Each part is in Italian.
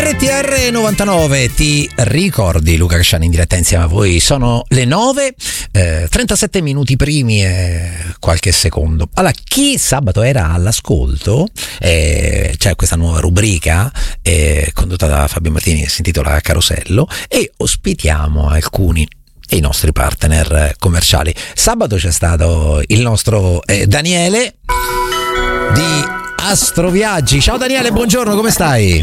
RTR 99, ti ricordi? Luca Casciani in diretta insieme a voi. Sono le 9, 37 minuti primi e qualche secondo. Allora, chi sabato era all'ascolto, c'è questa nuova rubrica condotta da Fabio Martini che si intitola Carosello, e ospitiamo alcuni dei nostri partner commerciali. Sabato c'è stato il nostro Daniele di Astroviaggi. Ciao Daniele, buongiorno, come stai?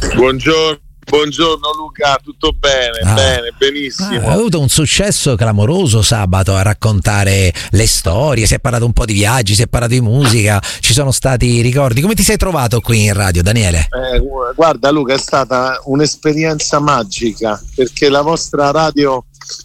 Buongiorno Luca, tutto bene? Bene, benissimo. Ha avuto un successo clamoroso sabato a raccontare le storie, si è parlato un po' di viaggi, si è parlato di musica, ci sono stati ricordi. Come ti sei trovato qui in radio, Daniele? Guarda Luca, è stata un'esperienza magica, perché la vostra radio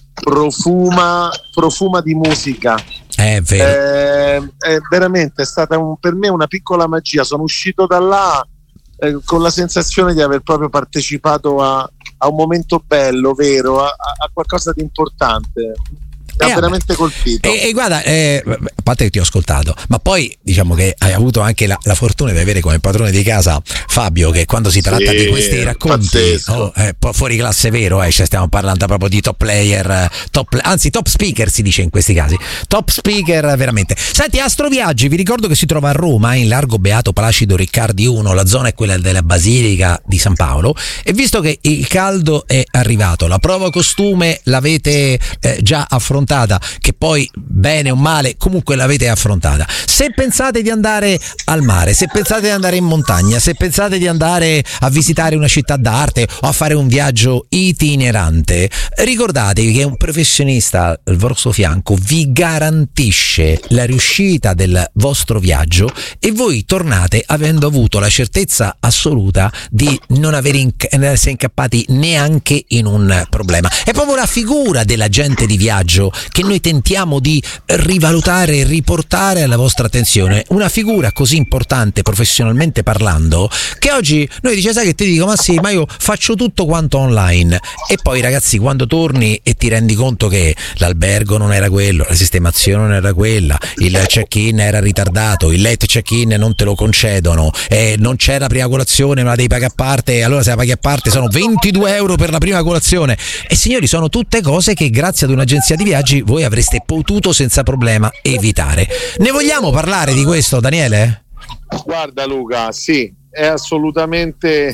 profuma di musica. È vero. È veramente stata per me una piccola magia. Sono uscito da là con la sensazione di aver proprio partecipato a un momento bello, vero, a qualcosa di importante. Mi ha veramente colpito. E guarda, a parte che ti ho ascoltato, ma poi diciamo che hai avuto anche la fortuna di avere come padrone di casa Fabio, che quando si tratta di questi racconti fuori classe, vero, cioè stiamo parlando proprio di top player, top speaker si dice in questi casi, top speaker veramente. Senti, Astroviaggi, vi ricordo che si trova a Roma in largo Beato Placido Riccardi 1, la zona è quella della Basilica di San Paolo, e visto che il caldo è arrivato, la prova costume l'avete già affrontata, che poi bene o male comunque l'avete affrontata. Se pensate di andare al mare, se pensate di andare in montagna, se pensate di andare a visitare una città d'arte o a fare un viaggio itinerante, ricordatevi che un professionista al vostro fianco vi garantisce la riuscita del vostro viaggio e voi tornate avendo avuto la certezza assoluta di non essere incappati neanche in un problema. È proprio la figura dell'agente di viaggio che noi tentiamo di rivalutare e riportare alla vostra attenzione, una figura così importante professionalmente parlando, che oggi noi dice, sai che ti dico, ma sì, ma io faccio tutto quanto online, e poi ragazzi quando torni e ti rendi conto che l'albergo non era quello, la sistemazione non era quella, il check-in era ritardato, il late check-in non te lo concedono, non c'è la prima colazione ma la devi pagare a parte, e allora se la paghi a parte sono 22 euro per la prima colazione. E signori, sono tutte cose che grazie ad un'agenzia di viaggi voi avreste potuto senza problema evitare. Ne vogliamo parlare di questo, Daniele? Guarda Luca, sì, è assolutamente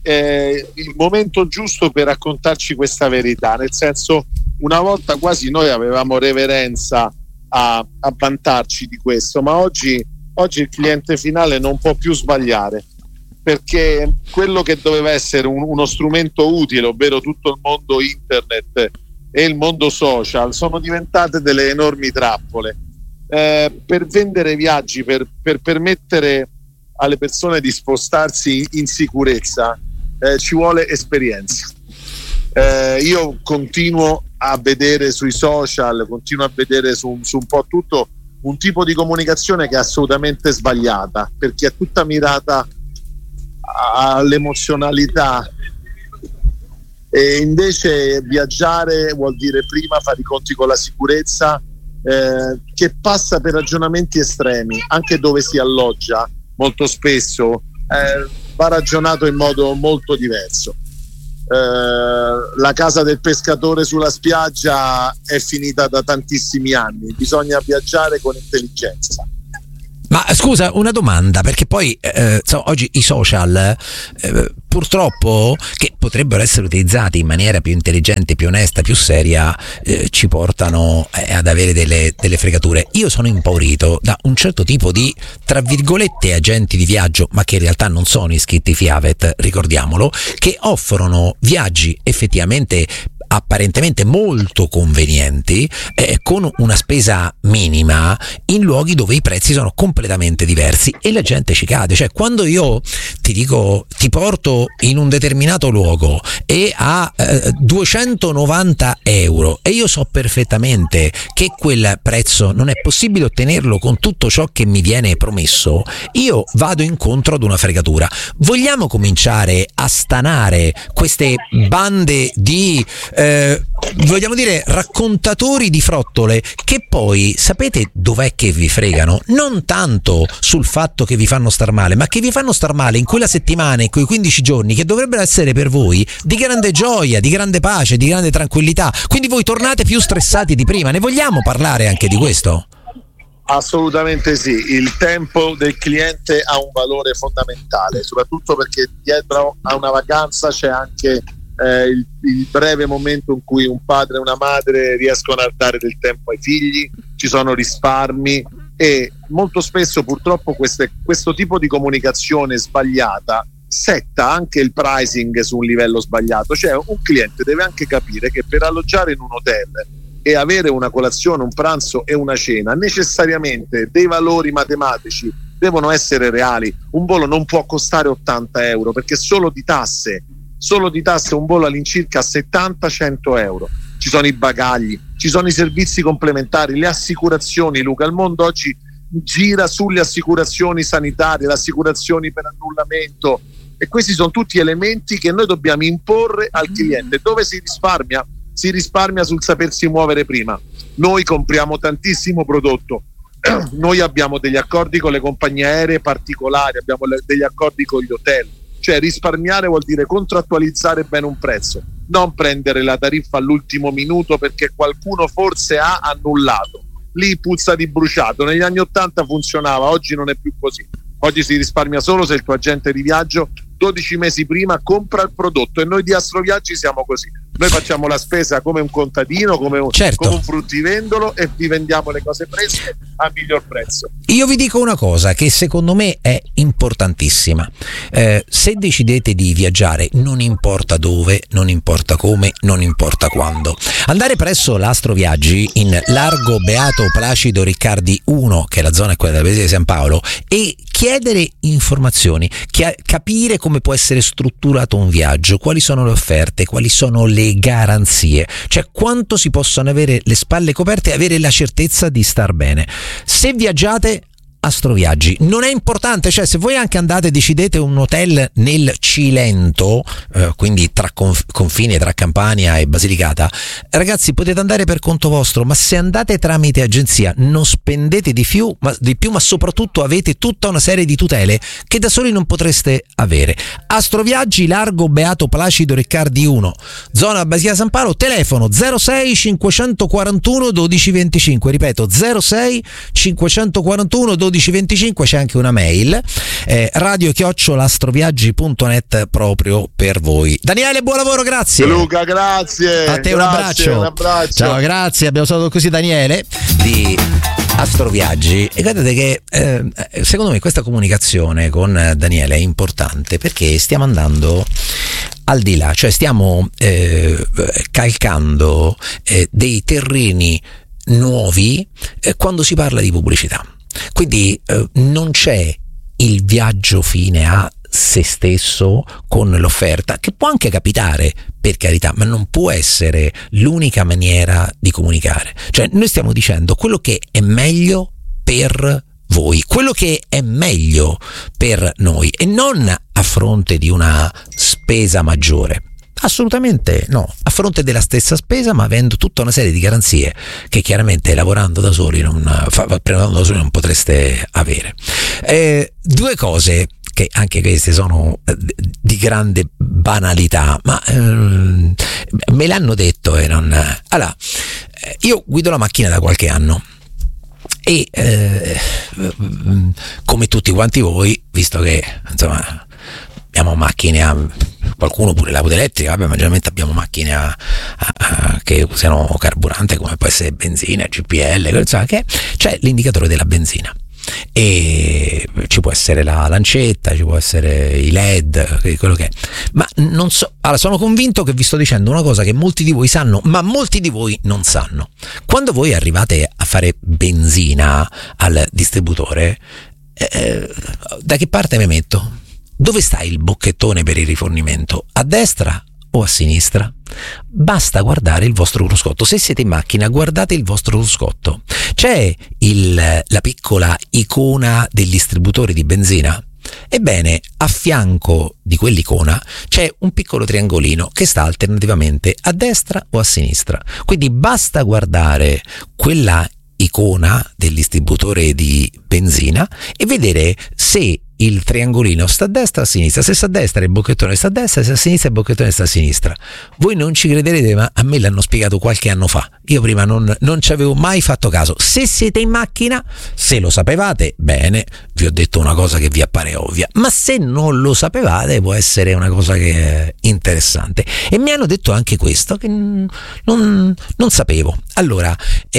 il momento giusto per raccontarci questa verità, nel senso, una volta quasi noi avevamo reverenza a vantarci di questo, ma oggi il cliente finale non può più sbagliare, perché quello che doveva essere uno strumento utile, ovvero tutto il mondo internet e il mondo social, sono diventate delle enormi trappole. Per vendere viaggi, per permettere alle persone di spostarsi in sicurezza, ci vuole esperienza. Io continuo a vedere sui social, continuo a vedere su un po' tutto un tipo di comunicazione che è assolutamente sbagliata, perché è tutta mirata all'emozionalità. E invece viaggiare vuol dire prima fare i conti con la sicurezza, che passa per ragionamenti estremi. Anche dove si alloggia molto spesso va ragionato in modo molto diverso. La casa del pescatore sulla spiaggia è finita da tantissimi anni, bisogna viaggiare con intelligenza. Ma scusa, una domanda, perché poi oggi i social purtroppo, che potrebbero essere utilizzati in maniera più intelligente, più onesta, più seria, ci portano ad avere delle fregature. Io sono impaurito da un certo tipo di, tra virgolette, agenti di viaggio, ma che in realtà non sono iscritti Fiavet, ricordiamolo, che offrono viaggi effettivamente apparentemente molto convenienti, con una spesa minima, in luoghi dove i prezzi sono completamente diversi e la gente ci cade. Cioè, quando io ti dico ti porto in un determinato luogo e a 290 euro, e io so perfettamente che quel prezzo non è possibile ottenerlo con tutto ciò che mi viene promesso, io vado incontro ad una fregatura. Vogliamo cominciare a stanare queste bande di vogliamo dire raccontatori di frottole, che poi sapete dov'è che vi fregano? Non tanto sul fatto che vi fanno star male, ma che vi fanno star male in quella settimana, in quei 15 giorni che dovrebbero essere per voi di grande gioia, di grande pace, di grande tranquillità. Quindi voi tornate più stressati di prima. Ne vogliamo parlare anche di questo? Assolutamente sì, il tempo del cliente ha un valore fondamentale, soprattutto perché dietro a una vacanza c'è anche il breve momento in cui un padre e una madre riescono a dare del tempo ai figli, ci sono risparmi, e molto spesso purtroppo questo tipo di comunicazione sbagliata setta anche il pricing su un livello sbagliato. Cioè un cliente deve anche capire che per alloggiare in un hotel e avere una colazione, un pranzo e una cena, necessariamente dei valori matematici devono essere reali. Un volo non può costare 80 euro, perché solo di tasse un volo all'incirca a 70-100 euro. Ci sono i bagagli, ci sono i servizi complementari, le assicurazioni. Luca, il mondo oggi gira sulle assicurazioni sanitarie, le assicurazioni per annullamento, e questi sono tutti elementi che noi dobbiamo imporre al cliente. Dove si risparmia? Si risparmia sul sapersi muovere prima. Noi compriamo tantissimo prodotto, noi abbiamo degli accordi con le compagnie aeree particolari, abbiamo degli accordi con gli hotel. Cioè risparmiare vuol dire contrattualizzare bene un prezzo, non prendere la tariffa all'ultimo minuto perché qualcuno forse ha annullato. Lì puzza di bruciato. Negli anni 80 funzionava, oggi non è più così. Oggi si risparmia solo se il tuo agente di viaggio 12 mesi prima compra il prodotto, e noi di Astroviaggi siamo così. Noi facciamo la spesa come un contadino, come un fruttivendolo, e vi vendiamo le cose fresche a miglior prezzo. Io vi dico una cosa che secondo me è importantissima. Se decidete di viaggiare, non importa dove, non importa come, non importa quando, andare presso l'Astroviaggi in largo Beato Placido Riccardi 1, che è la zona quella della Paese di San Paolo, e chiedere informazioni, capire come può essere strutturato un viaggio, quali sono le offerte, quali sono le garanzie, cioè quanto si possono avere le spalle coperte e avere la certezza di star bene. Se viaggiate, Astroviaggi. Non è importante, cioè se voi anche andate e decidete un hotel nel Cilento, quindi tra confine tra Campania e Basilicata, ragazzi, potete andare per conto vostro, ma se andate tramite agenzia non spendete di più, ma soprattutto avete tutta una serie di tutele che da soli non potreste avere. Astroviaggi, largo Beato Placido Riccardi 1, zona Basilicata San Paolo, telefono 06 541 1225, ripeto 06 541 1225, c'è anche una mail, radio@astroviaggi.net proprio per voi. Daniele, buon lavoro, grazie. Luca, grazie. A te un abbraccio. Ciao, grazie. Abbiamo salutato così Daniele di Astroviaggi, e guardate che secondo me questa comunicazione con Daniele è importante, perché stiamo andando al di là, cioè stiamo calcando dei terreni nuovi quando si parla di pubblicità. Quindi non c'è il viaggio fine a se stesso con l'offerta, che può anche capitare, per carità, ma non può essere l'unica maniera di comunicare. Cioè noi stiamo dicendo quello che è meglio per voi, quello che è meglio per noi, e non a fronte di una spesa maggiore. Assolutamente no, a fronte della stessa spesa, ma avendo tutta una serie di garanzie che chiaramente lavorando da soli prenotando da soli non potreste avere. Due cose che anche queste sono di grande banalità, ma me l'hanno detto e non. Allora, io guido la macchina da qualche anno e come tutti quanti voi, visto che insomma abbiamo macchine qualcuno pure l'auto elettrica, vabbè, ma generalmente abbiamo macchine che usano carburante, come può essere benzina, GPL, insomma, che c'è l'indicatore della benzina, e ci può essere la lancetta, ci può essere i LED, quello che è. Ma non so, allora sono convinto che vi sto dicendo una cosa che molti di voi sanno, ma molti di voi non sanno. Quando voi arrivate a fare benzina al distributore, da che parte mi metto? Dove sta il bocchettone per il rifornimento? A destra o a sinistra? Basta guardare il vostro cruscotto. Se siete in macchina, guardate il vostro cruscotto. C'è la piccola icona del distributore di benzina? Ebbene, a fianco di quell'icona c'è un piccolo triangolino che sta alternativamente a destra o a sinistra. Quindi basta guardare quella icona del distributore di benzina e vedere se il triangolino sta a destra o a sinistra. Se sta a destra il bocchettone sta a destra, se a sinistra il bocchettone sta a sinistra. Voi non ci crederete, ma a me l'hanno spiegato qualche anno fa. Io prima non ci avevo mai fatto caso. Se siete in macchina, se lo sapevate, bene, vi ho detto una cosa che vi appare ovvia, ma se non lo sapevate può essere una cosa che è interessante. E mi hanno detto anche questo che non sapevo. Allora,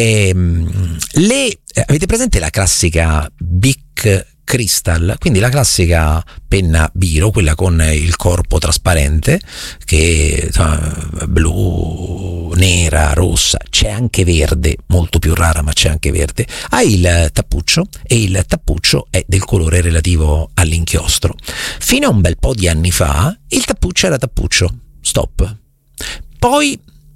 avete presente la classica Bic Crystal, quindi la penna biro, quella con il corpo trasparente, che blu, nera, rossa, c'è anche verde, molto più rara, ma c'è anche verde. Ha il tappuccio, e il tappuccio è del colore relativo all'inchiostro. Fino a un bel po' di anni fa il tappuccio era tappuccio, stop. Poi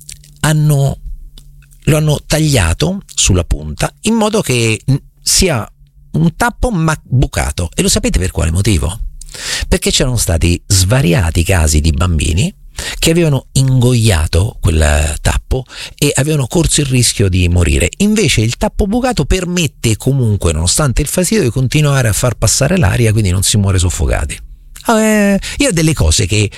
lo hanno tagliato sulla punta in modo che sia un tappo ma bucato. E lo sapete per quale motivo? Perché c'erano stati svariati casi di bambini che avevano ingoiato quel tappo e avevano corso il rischio di morire. Invece il tappo bucato permette comunque, nonostante il fastidio, di continuare a far passare l'aria, quindi non si muore soffocati. Io ho delle cose che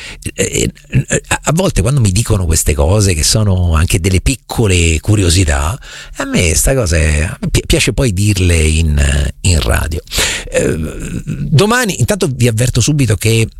a volte, quando mi dicono queste cose che sono anche delle piccole curiosità, a me sta cosa piace poi dirle in radio. Domani intanto vi avverto subito che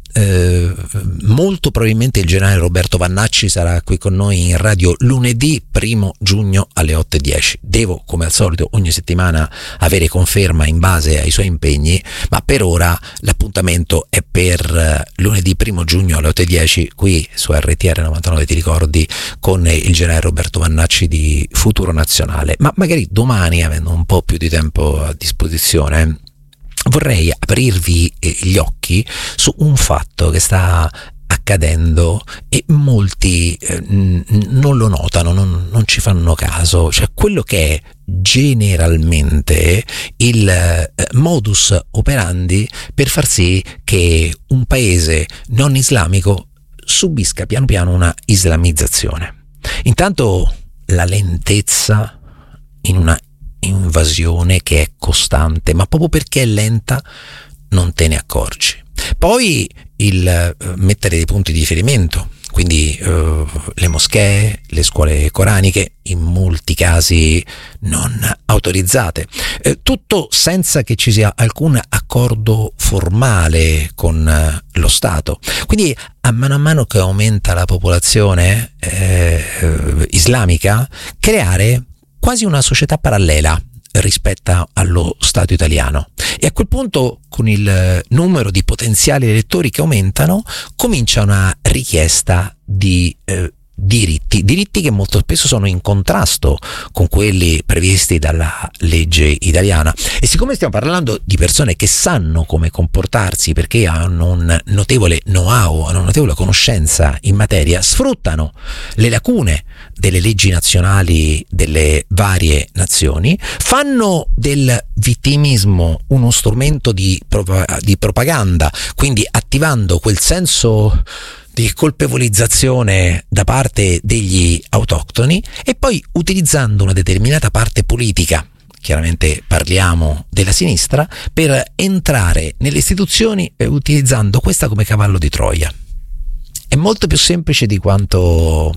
molto probabilmente il generale Roberto Vannacci sarà qui con noi in radio lunedì 1 giugno alle 8:10. Devo, come al solito, ogni settimana avere conferma in base ai suoi impegni, ma per ora l'appuntamento è per lunedì 1 giugno alle 8:10 qui su RTR 99, ti ricordi, con il generale Roberto Vannacci di Futuro Nazionale. Ma magari domani, avendo un po' più di tempo a disposizione, vorrei aprirvi gli occhi su un fatto che sta accadendo e molti non lo notano, non ci fanno caso. Cioè, quello che è generalmente il modus operandi per far sì che un paese non islamico subisca piano piano una islamizzazione. Intanto la lentezza in una invasione che è costante, ma proprio perché è lenta non te ne accorgi. Poi il mettere dei punti di riferimento, quindi le moschee, le scuole coraniche, in molti casi non autorizzate, tutto senza che ci sia alcun accordo formale con lo Stato. Quindi a mano che aumenta la popolazione islamica, creare quasi una società parallela rispetto allo Stato italiano, e a quel punto, con il numero di potenziali elettori che aumentano, comincia una richiesta di diritti che molto spesso sono in contrasto con quelli previsti dalla legge italiana. E siccome stiamo parlando di persone che sanno come comportarsi perché hanno un notevole know-how, hanno una notevole conoscenza in materia, sfruttano le lacune delle leggi nazionali delle varie nazioni, fanno del vittimismo uno strumento di propaganda, quindi attivando quel senso di colpevolizzazione da parte degli autoctoni, e poi utilizzando una determinata parte politica, chiaramente parliamo della sinistra, per entrare nelle istituzioni utilizzando questa come cavallo di Troia. È molto più semplice di quanto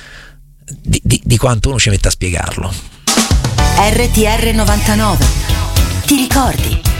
uno ci metta a spiegarlo. RTR 99, ti ricordi?